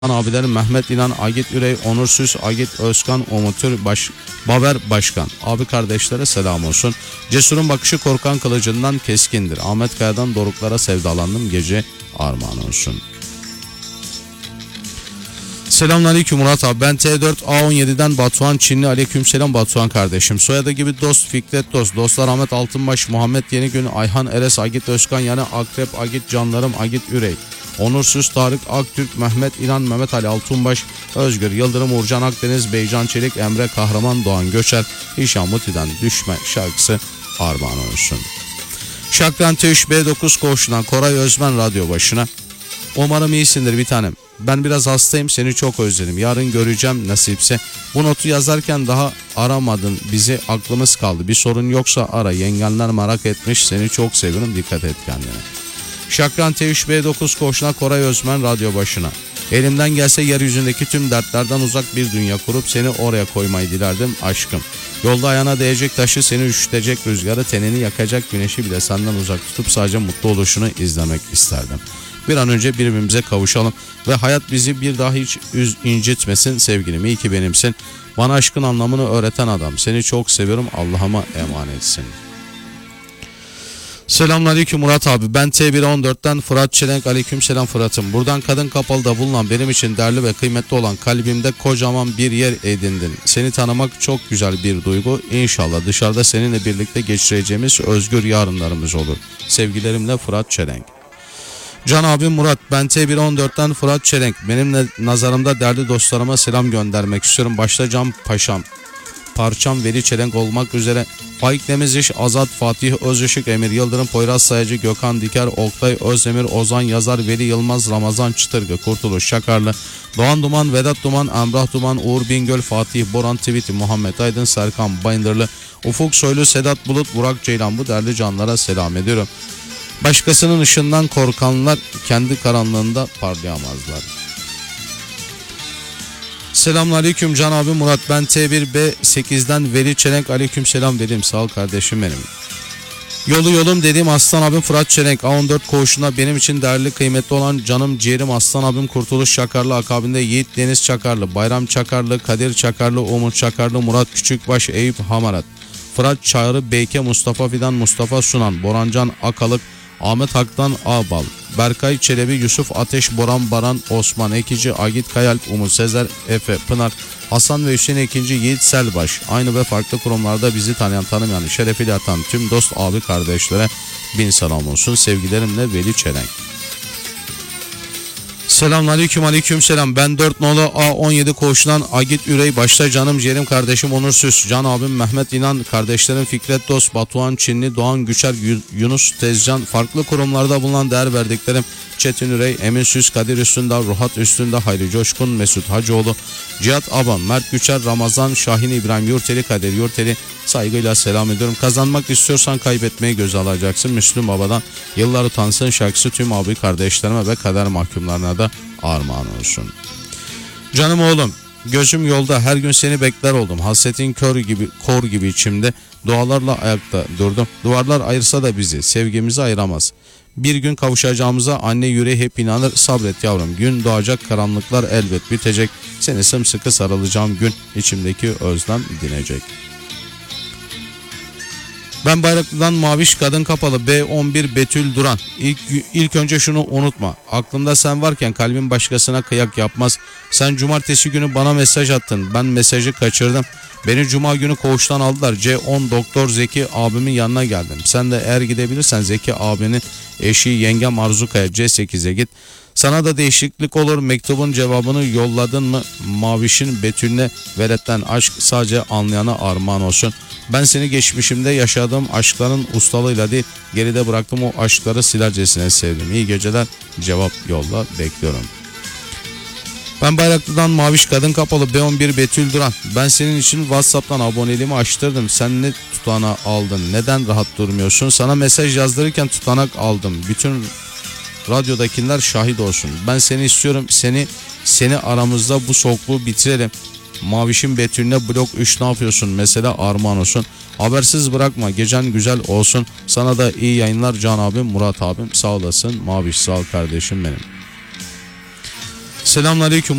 abilerim Mehmet İnan, Agit Ürey, Onur Süs, Agit Özkan, Umutür, Baver Başkan. Abi kardeşlere selam olsun. Cesurun bakışı korkan kılıcından keskindir. Ahmet Kaya'dan doruklara sevdalandım, gece armağan olsun. Selamünaleyküm Murat abi. Ben T4A17'den Batuhan Çinli. Aleykümselam Batuhan kardeşim. Soyadı gibi dost, Fikret dost. Dostlar Ahmet Altınbaş, Muhammed Yenigün, Ayhan Eres, Agit Özkan yani Akrep, Agit Canlarım, Agit Ürey, Onursuz Tarık Aktürk, Mehmet İnan, Mehmet Ali Altunbaş, Özgür Yıldırım, Uğurcan Akdeniz, Beycan Çelik, Emre Kahraman, Doğan Göçer. İşan Muti'den Düşme şarkısı armağan olsun. Şakran T3 B9 koğuşundan Koray Özmen radyo başına. Umarım iyisindir bir tanem. Ben biraz hastayım, seni çok özledim. Yarın göreceğim nasipse. Bu notu yazarken daha aramadın bizi, aklımız kaldı. Bir sorun yoksa ara, yengenler merak etmiş, seni çok seviyorum, dikkat et kendine. Şakran T3 B9 koğuşuna Koray Özmen radyo başına. Elimden gelse yeryüzündeki tüm dertlerden uzak bir dünya kurup seni oraya koymayı dilerdim aşkım. Yolda ayağına değecek taşı, seni üşütecek rüzgarı, tenini yakacak güneşi bile senden uzak tutup sadece mutlu oluşunu izlemek isterdim. Bir an önce birbirimize kavuşalım ve hayat bizi bir daha hiç incitmesin sevgilim. İyi ki benimsin. Bana aşkın anlamını öğreten adam. Seni çok seviyorum. Allah'ıma emanetsin. Selamünaleyküm Murat abi. Ben T114'ten Fırat Çelenk. Aleykümselam Fırat'ım. Buradan Kadın Kapalı'da bulunan benim için değerli ve kıymetli olan kalbimde kocaman bir yer edindin. Seni tanımak çok güzel bir duygu. İnşallah dışarıda seninle birlikte geçireceğimiz özgür yarınlarımız olur. Sevgilerimle Fırat Çelenk. Can abim Murat, ben T114'ten Fırat Çelenk. Benim nazarımda değerli dostlarıma selam göndermek istiyorum. Başta Can Paşam, Parçam, Veli Çelenk olmak üzere Faik Demiziş, Azat, Fatih Özışık, Emir Yıldırım, Poyraz Sayacı, Gökhan Diker, Oktay Özdemir, Ozan Yazar, Veli Yılmaz, Ramazan Çıtırgı, Kurtuluş Şakarlı, Doğan Duman, Vedat Duman, Emrah Duman, Uğur Bingöl, Fatih Boran Tweety, Muhammed Aydın, Serkan Bayındırlı, Ufuk Soylu, Sedat Bulut, Burak Ceylan, bu değerli canlara selam ediyorum. Başkasının ışığından korkanlar kendi karanlığında parlayamazlar. Selamünaleyküm Can abi Murat, ben T1B8'den Veli Çelenk. Aleykümselam Velim, sağ ol kardeşim benim. Yolum dediğim aslan abim Fırat Çelenk. A14 koğuşuna benim için değerli kıymetli olan canım ciğerim aslan abim Kurtuluş Çakarlı, akabinde Yiğit Deniz Çakarlı, Bayram Çakarlı, Kadir Çakarlı, Umut Çakarlı, Murat Küçükbaş, Eyüp Hamarat, Fırat Çağrı, Beyke, Mustafa Fidan, Mustafa Sunan, Borancan Akalık, Ahmet Hak'tan Ağbal, Berkay Çelebi, Yusuf Ateş, Boran Baran, Osman Ekici, Agit Kayalp, Umut Sezer, Efe Pınar, Hasan ve Hüseyin Ekinci, Yiğit Selbaş. Aynı ve farklı kurumlarda bizi tanımayan şerefiyle atan tüm dost abi kardeşlere bin selam olsun. Sevgilerimle Veli Çelenk. Selamünaleyküm, aleykümselam. Ben 4 nolu A17 koğuşundan Agit Ürey. Başta canım ciğerim kardeşim Onur Süs, Can abim Mehmet İnan, kardeşlerim Fikret Dost, Batuhan Çinli, Doğan Güçer, Yunus Tezcan, farklı kurumlarda bulunan değer verdiklerim Çetin Ürey, Emin Süs, Kadir Üstündağ, Ruhat Üstündağ, Hayri Coşkun, Mesut Hacıoğlu, Cihat Aban, Mert Güçer, Ramazan Şahin, İbrahim Yurteli, Kadir Yurteli, saygıyla selam ediyorum. Kazanmak istiyorsan kaybetmeyi göze alacaksın. Müslüm Baba'dan Yıllar Utansın şarkısı tüm abi kardeşlerime ve kader mahkumlarına da armağan olsun. Canım oğlum, gözüm yolda, her gün seni bekler oldum. Hasretin kor gibi içimde, dualarla ayakta durdum. Duvarlar ayırsa da bizi, sevgimizi ayıramaz. Bir gün kavuşacağımıza anne yüreği hep inanır. Sabret yavrum, gün doğacak, karanlıklar elbet bitecek. Seni sımsıkı sarılacağım gün, içimdeki özlem dinecek. Ben Bayraklı'dan Maviş Kadın Kapalı B11 Betül Duran. İlk önce şunu unutma. Aklımda sen varken kalbim başkasına kıyak yapmaz. Sen cumartesi günü bana mesaj attın. Ben mesajı kaçırdım. Beni cuma günü koğuştan aldılar. C10 Doktor Zeki abimin yanına geldim. Sen de eğer gidebilirsen Zeki abinin eşi yengem Arzukaya C8'e git. Sana da değişiklik olur. Mektubun cevabını yolladın mı? Maviş'in Betül'üne veretten aşk sadece anlayana armağan olsun. Ben seni geçmişimde yaşadığım aşkların ustalığıyla değil, geride bıraktım o aşkları silercesine sevdim. İyi geceler, cevap yolla, bekliyorum. Ben Bayraklı'dan Maviş Kadın Kapalı B11 Betül Duran. Ben senin için WhatsApp'tan aboneliğimi açtırdım. Sen ne tutanağı aldın? Neden rahat durmuyorsun? Sana mesaj yazdırırken tutanak aldım. Bütün radyodakiler şahit olsun. Ben seni istiyorum. Seni aramızda bu soğukluğu bitirelim. Maviş'in Betül'üne blok 3 ne yapıyorsun? Mesela armağan olsun. Habersiz bırakma. Gecen güzel olsun. Sana da iyi yayınlar Can abim, Murat abim. Sağ olasın. Maviş sağ ol kardeşim benim. Selamünaleyküm.